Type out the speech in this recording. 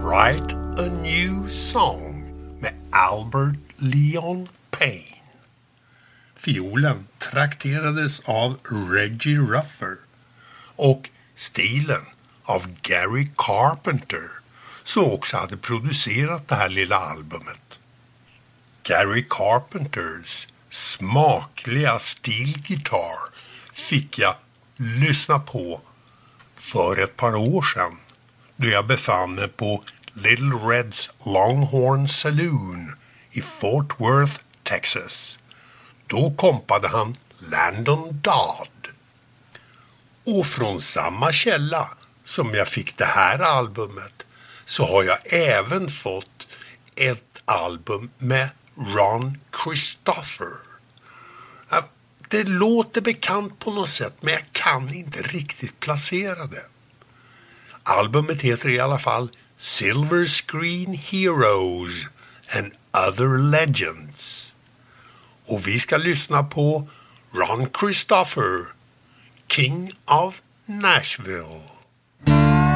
Write a New Song med Albert Leon Payne. Fiolen trakterades av Reggie Ruffer och stilen av Gary Carpenter, som också hade producerat det här lilla albumet. Gary Carpenters smakliga stilgitarr fick jag lyssna på för ett par år sedan, då jag befann mig på Little Red's Longhorn Saloon i Fort Worth, Texas. Då kompade han Landon Dodd. Och från samma källa som jag fick det här albumet så har jag även fått ett album med Ron Christopher. Det låter bekant på något sätt, men jag kan inte riktigt placera det. Albumet heter i alla fall Silver Screen Heroes and Other Legends. Och vi ska lyssna på Ron Christopher, King of Nashville.